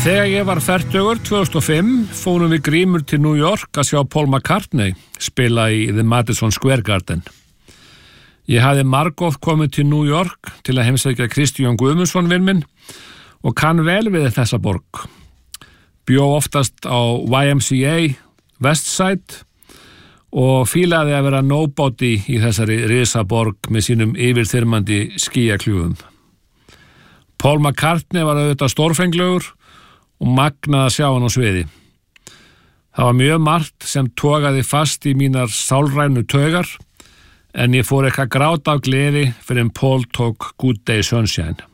Þegar ég var fertugur 2005 fórum við Grímur til New York að sjá Paul McCartney spila í The Madison Square Garden. Ég hafði margoft komið til New York til að heimsækja Kristján Guðmundsson vin minn og kann vel við þessa borg. Bjó oftast á YMCA Westside og fílaði að vera nobody í þessari risaborg með sínum yfirþyrmandi skýjakljúfum. Paul McCartney var auðvitað stórfenglegur og magnað að sjá hann á sviði. Það var mjög margt sem togaði fast í mínar sálrænu taugar en ég fór ekki að gráta af gleði fyrir en Paul tók Good Day Sunshine.